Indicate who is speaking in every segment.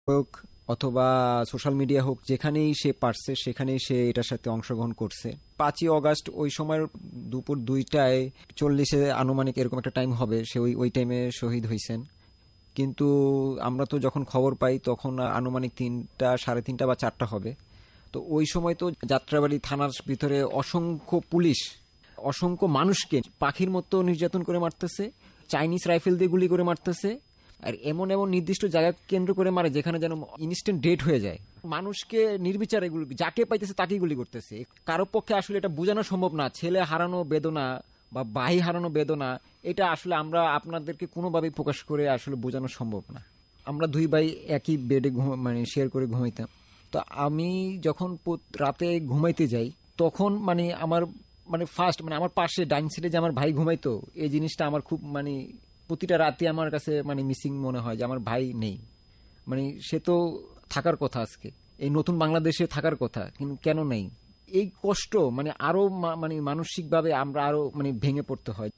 Speaker 1: হোক অথবা social media হোক, যেখানেই সে পারছে সেখানেই সে এটার সাথে অংশগ্রহণ করছে। 5ই অগাস্ট ওই সময় দুপুর 2:40 আনুমানিক এরকম একটা টাইম হবে, সে ওই টাইমে শহীদ হয়েছেন। কিন্তু আমরা তো যখন খবর পাই তখন আনুমানিক 3টা, 3:30 বা 4টা হবে। তো ওই সময় তো যাত্রাবাড়ি থানার ভিতরে অসংখ্য পুলিশ অসংখ্য মানুষকে পাখির মতো নির্যাতন করে মারতেছে, চাইনিজ রাইফেল দিয়ে গুলি করে মারতেছে, আর এমন এমন নির্দিষ্ট জায়গা কেন্দ্র করে মারে যেখানে যেন ইনস্ট্যান্ট ডেট হয়ে যায়। মানুষকে নির্বিচারে যাকে পাইতেছে তাকেই গুলি করতেছে। কারো পক্ষে আসলে এটা বোঝানো সম্ভব না। ছেলে হারানো বেদনা বা ভাই হারানো বেদনা, এটা আসলে আমরা আপনাদেরকে কোনোভাবেই প্রকাশ করে আসলে বোঝানো সম্ভব না। আমরা 2 ভাই একই বেডে মানে শেয়ার করে ঘুমাইতাম। তো আমি যখন রাতে ঘুমাইতে যাই তখন আমার ফার্স্ট আমার পাশে ডাইনিং সিটে যে আমার ভাই ঘুমাইতো, এই জিনিসটা আমার খুব প্রতিটা রাতে আমার কাছে মিসিং মনে হয় যে আমার ভাই নেই। সে তো থাকার কথা, আজকে এই নতুন বাংলাদেশে থাকার কথা, কিন্তু কেন নেই? এই কষ্ট আরো মানসিকভাবে আমরা আরো ভেঙে পড়তে হয়।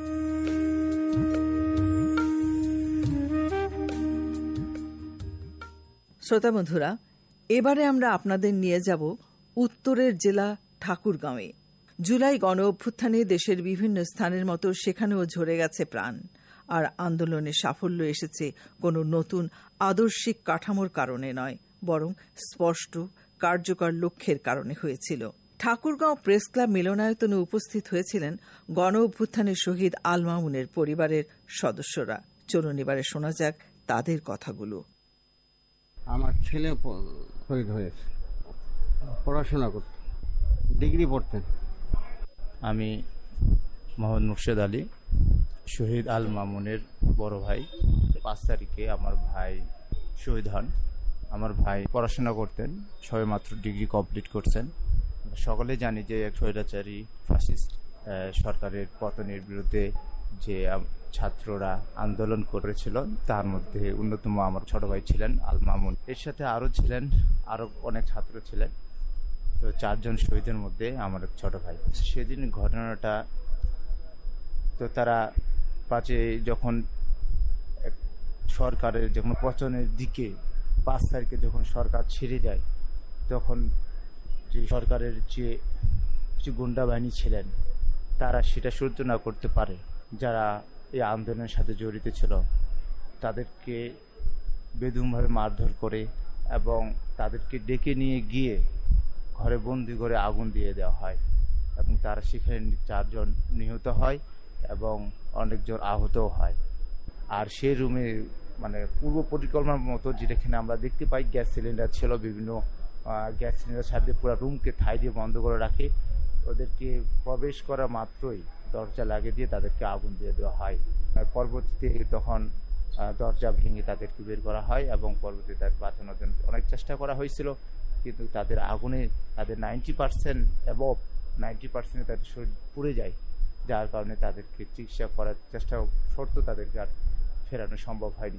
Speaker 2: শ্রোতা বন্ধুরা, এবারে আমরা আপনাদের নিয়ে যাব উত্তরের জেলা ঠাকুরগাঁওয়ে। জুলাই গণ অভ্যুত্থানে দেশের বিভিন্ন স্থানের মতো সেখানেও ঝরে গেছে প্রাণ। আর আন্দোলনের সাফল্য এসেছে কোনো নতুন আদর্শিক কাঠামোর কারণে নয়, বরং স্পষ্ট কার্যকর লক্ষ্যের কারণে হয়েছিল। ঠাকুরগাঁও প্রেস ক্লাব মিলনায়তনে উপস্থিত হয়েছিলেন গণ অভ্যুত্থানের শহীদ আল মামুনের পরিবারের সদস্যরা। চলুন এবারে শোনা যাক তাদের কথাগুলো।
Speaker 3: আমার ছেলে শহীদ হয়েছে, পড়াশোনা করত, ডিগ্রি পড়তেন।
Speaker 4: আমি মোহাম্মদ মুর্শেদ আলী, শহীদ আল মামুনের বড় ভাই। 5 তারিখে আমার ভাই শহীদ হন। আমার ভাই পড়াশোনা করতেন, সবে মাত্র ডিগ্রি কমপ্লিট করছেন। সকলে জানি যে এক স্বৈরাচারী ফ্যাসিস্ট সরকারের পতনের বিরুদ্ধে যে ছাত্ররা আন্দোলন করেছিল, তার মধ্যে অন্যতম আমার ছোট ভাই ছিলেন আল মামুন। এর সাথে আরো অনেক ছাত্র ছিলেন। তো 4 জন শহীদের মধ্যে আমার ছোট ভাই। সেদিন ঘটনাটা তো তারা যখন সরকারের যখন পতনের দিকে 5 তারিখে যখন সরকার ছেড়ে যায়, তখন যে সরকারের যে কিছু গুন্ডা বাহিনী ছিলেন, তারা সেটা সহ্য না করতে পারে, যারা এই আন্দোলনের সাথে জড়িত ছিল, তাদেরকে বেদমভাবে মারধর করে এবং তাদেরকে ডেকে নিয়ে গিয়ে ঘরে বন্দি করে আগুন দিয়ে দেওয়া হয় এবং তারা সেখানে 4 জন নিহত হয় এবং অনেকজন আহতও হয়। আর সেই রুমে পূর্ব পরিকল্পনার মতো যেখানে আমরা দেখতে পাই গ্যাস সিলিন্ডার ছিল, বিভিন্ন গ্যাস সিলিন্ডার সাথে পুরো রুমকে ঠাই দিয়ে বন্ধ করে রাখে। ওদেরকে প্রবেশ করা মাত্রই দরজা লাগিয়ে দিয়ে তাদেরকে আগুন দিয়ে দেওয়া হয়। আর পরবর্তীতে তখন দরজা ভেঙে তাদেরকে বের করা হয় এবং পরবর্তীতে তাদের বাঁচানোর জন্য অনেক চেষ্টা করা হয়েছিল, কিন্তু তাদের আগুনে তাদের 90% তাদের শরীর পুড়ে যায়, যার কারণে তাদেরকে চিকিৎসা করার চেষ্টা সত্ত্বেও তাদেরকে আর ফেরানো সম্ভব হয়নি।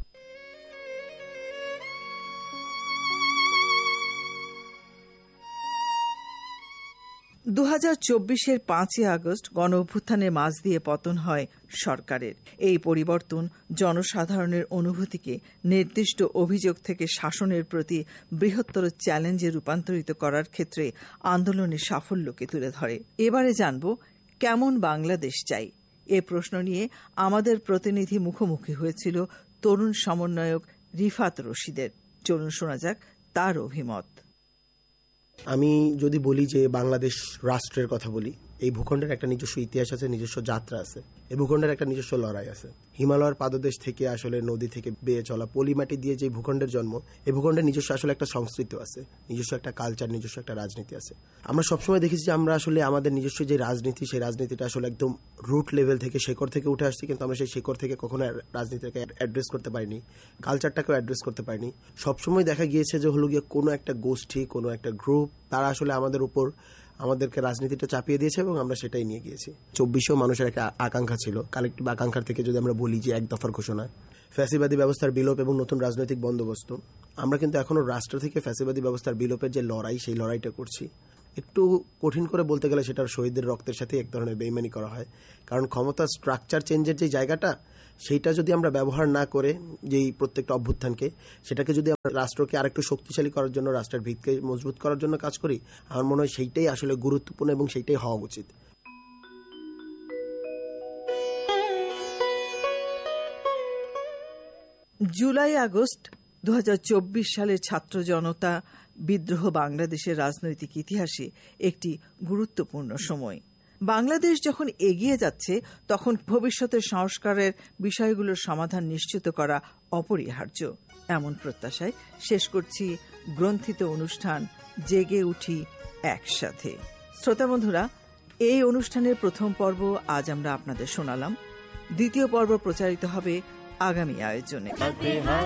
Speaker 2: 2024-এর 5ই আগস্ট গণ অভ্যুত্থানের মাঝ দিয়ে পতন হয় সরকারের। এই পরিবর্তন জনসাধারণের অনুভূতিকে নির্দিষ্ট অভিযোগ থেকে শাসনের প্রতি বৃহত্তর চ্যালেঞ্জে রূপান্তরিত করার ক্ষেত্রে আন্দোলনের সাফল্যকে তুলে ধরে। এবারে জানব কেমন বাংলাদেশ চাই। এ প্রশ্ন নিয়ে আমাদের প্রতিনিধি মুখোমুখি হয়েছিল তরুণ সমন্বয়ক রিফাত রশিদের। চলুন শোনা যাক তার অভিমত।
Speaker 5: আমি যদি বলি যে বাংলাদেশ রাষ্ট্রের কথা বলি, এই ভূখণ্ডের একটা নিজস্ব ইতিহাস আছে, নিজস্ব যাত্রা আছে, এই ভূখণ্ডের একটা নিজস্ব লড়াই আছে। হিমালয়ের পাদদেশ থেকে আসলে নদী থেকে বেয়ে চলা পলিমাটি দিয়ে যে ভূখণ্ডের জন্ম, এই ভূখণ্ডের নিজস্ব আসলে একটা সংস্কৃতি আছে, নিজস্ব একটা কালচার, নিজস্ব একটা রাজনীতি আছে। আমরা সবসময় দেখেছি যে আমরা আসলে আমাদের নিজস্ব যে রাজনীতি, সেই রাজনীতিটা আসলে একদম রুট লেভেল থেকে, শেকড় থেকে উঠে আসছি, কিন্তু আমরা সেই শেকড় থেকে কখনো রাজনীতিকে অ্যাড্রেস করতে পারিনি, কালচারটাকেও অ্যাড্রেস করতে পারিনি। সবসময় দেখা গিয়েছে যে হলো গিয়ে কোনো একটা গোষ্ঠী, কোনো একটা গ্রুপ, তারা আসলে আমাদের উপর আমাদেরকে রাজনীতিটা চাপিয়ে দিয়েছে এবং আমরা সেটাই নিয়ে গিয়েছি। 2400 মানুষের একটা আকাঙ্ক্ষা ছিল, কালেক্টিভ আকাঙ্ক্ষার থেকে যদি আমরা বলি যে 1 দফার ঘোষণা, ফ্যাসিবাদী ব্যবস্থার বিলোপ এবং নতুন রাজনৈতিক বন্দোবস্ত। আমরা কিন্তু এখনো রাষ্ট্র থেকে ফ্যাসিবাদী ব্যবস্থার বিলোপের যে লড়াই, সেই লড়াইটা করছি। একটু কঠিন করে বলতে গেলে সেটার শহীদদের রক্তের সাথে এক ধরনের বেইমানি করা হয়, কারণ ক্ষমতা স্ট্রাকচার চেঞ্জের যে জায়গাটা, সেইটা যদি আমরা ব্যবহার না করে যেই প্রত্যেকটা অভ্যুত্থানকে, সেটাকে যদি আমরা রাষ্ট্রকে আরেকটু শক্তিশালী করার জন্য, রাষ্ট্রের ভিতকে মজবুত করার জন্য কাজ করি, আমার মনে হয় সেইটাই আসলে গুরুত্বপূর্ণ এবং সেইটাই হওয়া উচিত।
Speaker 2: জুলাই আগস্ট 2024 সালের ছাত্র জনতা বিদ্রোহ বাংলাদেশের রাজনৈতিক ইতিহাসে একটি গুরুত্বপূর্ণ সময়। বাংলাদেশ যখন এগিয়ে যাচ্ছে তখন ভবিষ্যতের সংস্কারের বিষয়গুলোর সমাধান নিশ্চিত করা অপরিহার্য, এমন প্রত্যাশায় শেষ করছি গ্রন্থিত অনুষ্ঠান জেগে উঠি একসাথে। শ্রোতা বন্ধুরা, এই অনুষ্ঠানের প্রথম পর্ব আজ আমরা আপনাদের শোনালাম। দ্বিতীয় পর্ব প্রচারিত হবে আগামী আয়োজনে।